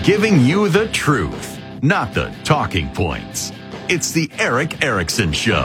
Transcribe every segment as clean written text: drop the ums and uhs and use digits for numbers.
giving you the truth, not the talking points. It's the Erick Erickson Show.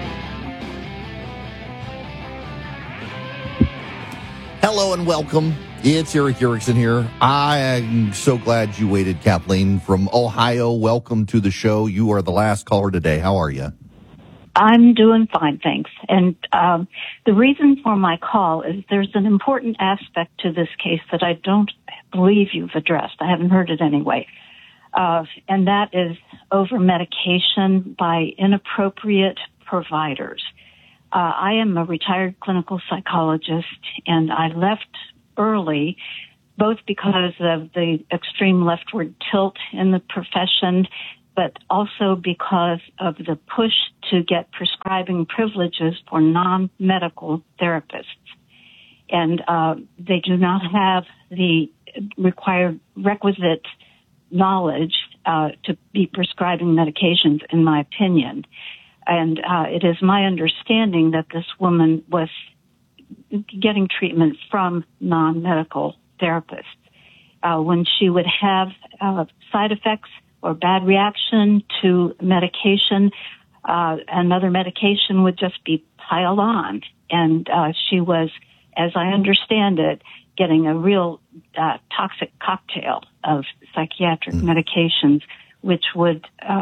Hello and welcome. It's Erick Erickson here. I am so glad you waited, Kathleen from Ohio. Welcome to the show. You are the last caller today. How are you? I'm doing fine, thanks. And the reason for my call is there's an important aspect to this case that I don't believe you've addressed. I haven't heard it anyway. And that is over-medication by inappropriate providers. I am a retired clinical psychologist, and I left early, both because of the extreme leftward tilt in the profession, but also because of the push to get prescribing privileges for non-medical therapists. And they do not have the requisite knowledge to be prescribing medications, in my opinion. And it is my understanding that this woman was getting treatment from non-medical therapists. When she would have side effects or bad reaction to medication, another medication would just be piled on. And she was, as I understand it, getting a real toxic cocktail of psychiatric medications, which would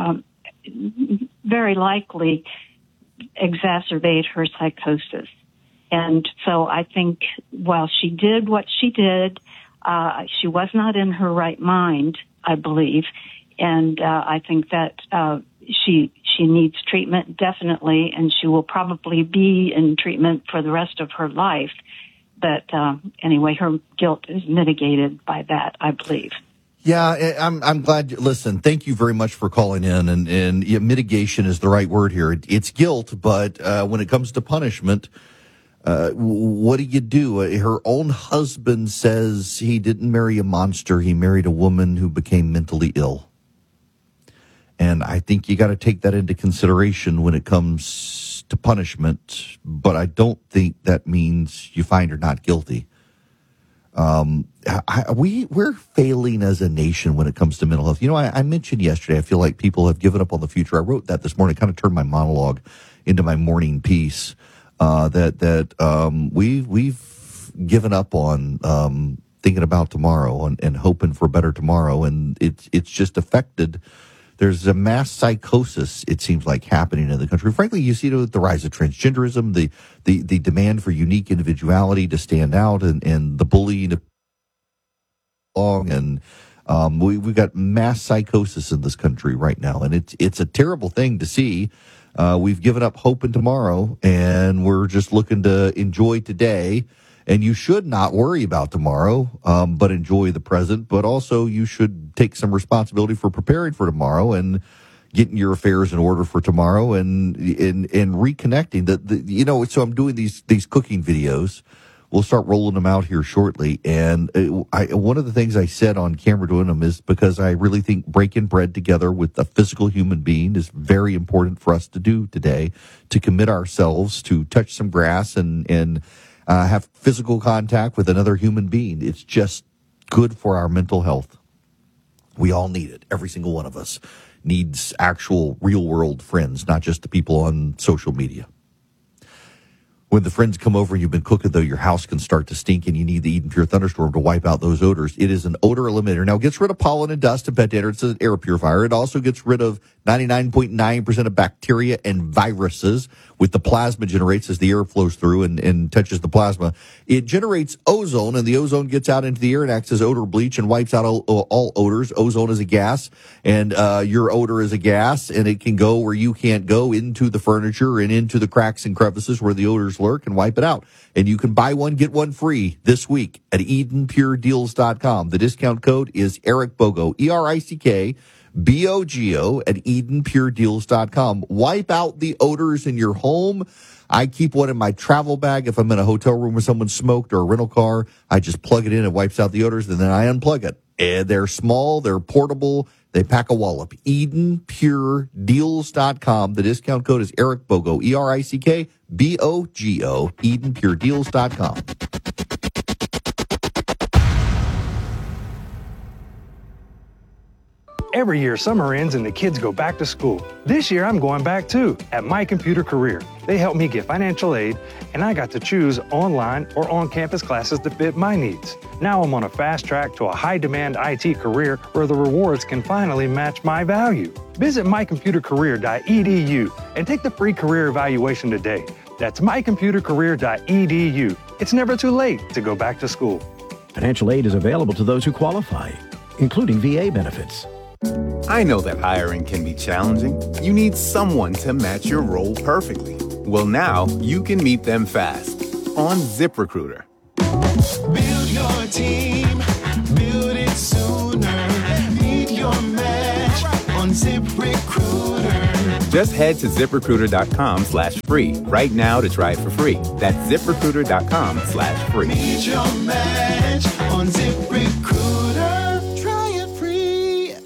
very likely exacerbate her psychosis. And so I think while she did what she did, she was not in her right mind, I believe. And I think that she needs treatment, definitely, and she will probably be in treatment for the rest of her life. But anyway, her guilt is mitigated by that, I believe. Yeah, I'm glad. Listen, thank you very much for calling in. And yeah, mitigation is the right word here. It's guilt, but when it comes to punishment, what do? Her own husband says he didn't marry a monster. He married a woman who became mentally ill. And I think you got to take that into consideration when it comes to punishment. But I don't think that means you find her not guilty. We're failing as a nation when it comes to mental health. You know, I mentioned yesterday, I feel like people have given up on the future. I wrote that this morning, kind of turned my monologue into my morning piece. We've given up on thinking about tomorrow and hoping for a better tomorrow, and it's just affected. There's a mass psychosis, it seems like, happening in the country. Frankly, you see the rise of transgenderism, the demand for unique individuality to stand out, and the bullying of and we've got mass psychosis in this country right now, and it's a terrible thing to see. We've given up hope in tomorrow, and we're just looking to enjoy today. And you should not worry about tomorrow, but enjoy the present. But also, you should take some responsibility for preparing for tomorrow and getting your affairs in order for tomorrow and reconnecting. So I'm doing these cooking videos. We'll start rolling them out here shortly. And one of the things I said on camera doing them is because I really think breaking bread together with a physical human being is very important for us to do today, to commit ourselves to touch some grass and have physical contact with another human being. It's just good for our mental health. We all need it. Every single one of us needs actual real-world friends, not just the people on social media. When the friends come over and you've been cooking, though, your house can start to stink and you need the Eden Pure Thunderstorm to wipe out those odors. It is an odor eliminator. Now, it gets rid of pollen and dust and pet dander. It's an air purifier. It also gets rid of 99.9% of bacteria and viruses with the plasma generates as the air flows through and touches the plasma. It generates ozone, and the ozone gets out into the air and acts as odor bleach and wipes out all odors. Ozone is a gas, and your odor is a gas, and it can go where you can't go, into the furniture and into the cracks and crevices where the odors lurk, and wipe it out. And you can buy one, get one free this week at EdenPureDeals.com. The discount code is Eric Bogo, ERICK BOGO at EdenPureDeals.com. Wipe out the odors in your home. I keep one in my travel bag. If I'm in a hotel room where someone smoked or a rental car, I just plug it in. It wipes out the odors, and then I unplug it. And they're small. They're portable. They pack a wallop. EdenPureDeals.com. The discount code is Eric Bogo, ERICK BOGO, EdenPureDeals.com. Every year, summer ends and the kids go back to school. This year, I'm going back too, at My Computer Career. They helped me get financial aid, and I got to choose online or on-campus classes that fit my needs. Now I'm on a fast track to a high-demand IT career where the rewards can finally match my value. Visit mycomputercareer.edu and take the free career evaluation today. That's mycomputercareer.edu. It's never too late to go back to school. Financial aid is available to those who qualify, including VA benefits. I know that hiring can be challenging. You need someone to match your role perfectly. Well, now you can meet them fast on ZipRecruiter. Build your team, build it sooner. Meet your match on ZipRecruiter. Just head to ZipRecruiter.com/free right now to try it for free. That's ZipRecruiter.com/free. Meet your match on ZipRecruiter. Try it free.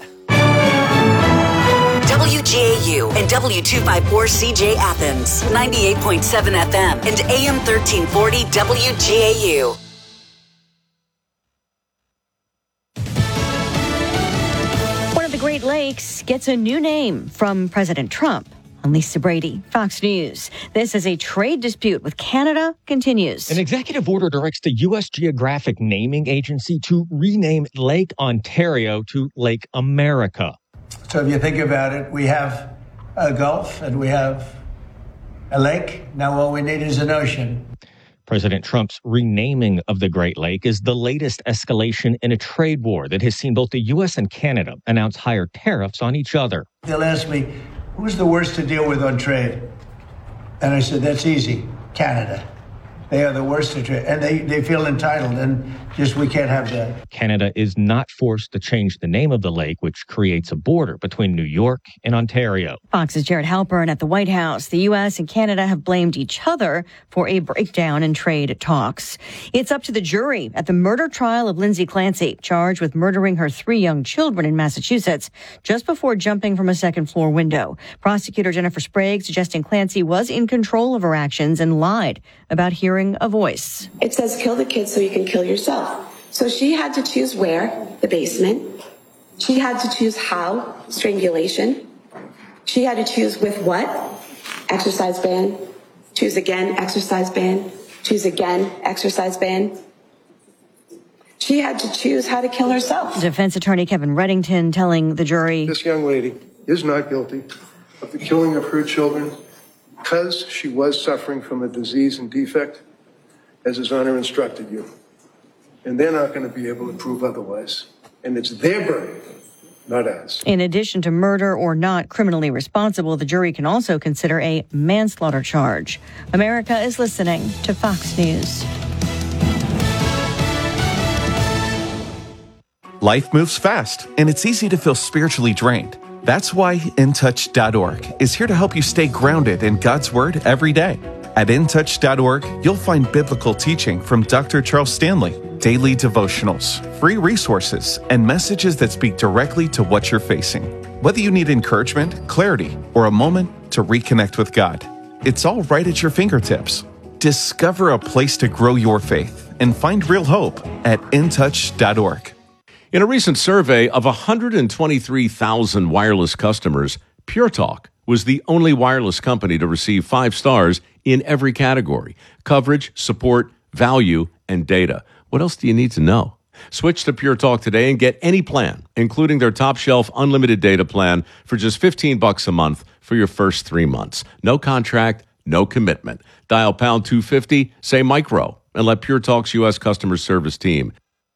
WGAU and W254CJ Athens, 98.7 FM and AM 1340 WGAU. One of the Great Lakes gets a new name from President Trump. I'm Lisa Brady, Fox News. This is a trade dispute with Canada continues. An executive order directs the U.S. Geographic Naming Agency to rename Lake Ontario to Lake America. So if you think about it, we have a Gulf and we have a lake. Now all we need is an ocean. President Trump's renaming of the Great Lake is the latest escalation in a trade war that has seen both the U.S. and Canada announce higher tariffs on each other. They'll ask me, who's the worst to deal with on trade? And I said, that's easy, Canada. They are the worst to trade. And they feel entitled, and just we can't have that. Canada is not forced to change the name of the lake, which creates a border between New York and Ontario. Fox's Jared Halpern at the White House. The U.S. and Canada have blamed each other for a breakdown in trade talks. It's up to the jury at the murder trial of Lindsay Clancy, charged with murdering her 3 young children in Massachusetts just before jumping from a second-floor window. Prosecutor Jennifer Sprague suggesting Clancy was in control of her actions and lied about hearing a voice. It says kill the kids so you can kill yourself. So she had to choose where, the basement. She had to choose how, strangulation. She had to choose with what, exercise ban. Choose again, exercise ban. Choose again, exercise ban. She had to choose how to kill herself. Defense attorney Kevin Reddington telling the jury, this young lady is not guilty of the killing of her children because she was suffering from a disease and defect, as His Honor instructed you. And they're not going to be able to prove otherwise. And it's their burden, not ours. In addition to murder or not criminally responsible, the jury can also consider a manslaughter charge. America is listening to Fox News. Life moves fast, and it's easy to feel spiritually drained. That's why InTouch.org is here to help you stay grounded in God's Word every day. At InTouch.org, you'll find biblical teaching from Dr. Charles Stanley, daily devotionals, free resources, and messages that speak directly to what you're facing. Whether you need encouragement, clarity, or a moment to reconnect with God, it's all right at your fingertips. Discover a place to grow your faith and find real hope at InTouch.org. In a recent survey of 123,000 wireless customers, Pure Talk was the only wireless company to receive 5 stars in every category: coverage, support, value, and data. What else do you need to know? Switch to Pure Talk today and get any plan, including their top shelf unlimited data plan for just $15 a month for your first 3 months. No contract, no commitment. Dial pound 250, say micro, and let Pure Talk's U.S. customer service team.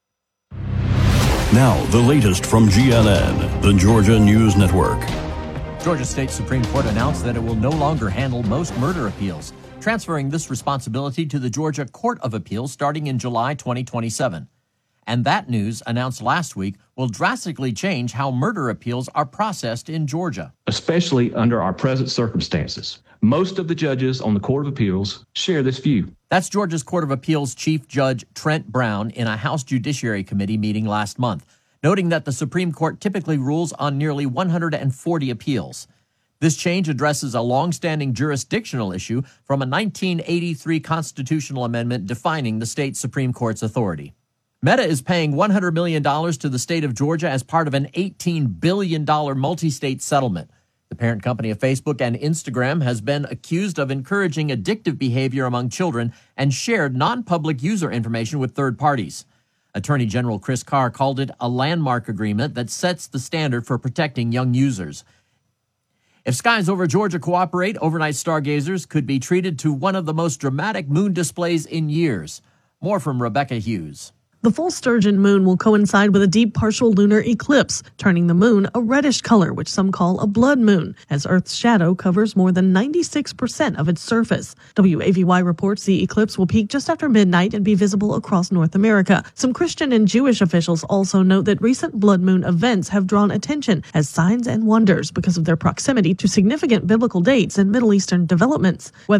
Now, the latest from GNN, the Georgia News Network. Georgia State Supreme Court announced that it will no longer handle most murder appeals, transferring this responsibility to the Georgia Court of Appeals starting in July 2027. And that news, announced last week, will drastically change how murder appeals are processed in Georgia. Especially under our present circumstances. Most of the judges on the Court of Appeals share this view. That's Georgia's Court of Appeals Chief Judge Trent Brown in a House Judiciary Committee meeting last month, noting that the Supreme Court typically rules on nearly 140 appeals. This change addresses a long-standing jurisdictional issue from a 1983 constitutional amendment defining the state Supreme Court's authority. Meta is paying $100 million to the state of Georgia as part of an $18 billion multi-state settlement. The parent company of Facebook and Instagram has been accused of encouraging addictive behavior among children and shared non-public user information with third parties. Attorney General Chris Carr called it a landmark agreement that sets the standard for protecting young users. If skies over Georgia cooperate, overnight stargazers could be treated to one of the most dramatic moon displays in years. More from Rebecca Hughes. The full sturgeon moon will coincide with a deep partial lunar eclipse, turning the moon a reddish color, which some call a blood moon, as Earth's shadow covers more than 96% of its surface. WAVY reports the eclipse will peak just after midnight and be visible across North America. Some Christian and Jewish officials also note that recent blood moon events have drawn attention as signs and wonders because of their proximity to significant biblical dates and Middle Eastern developments.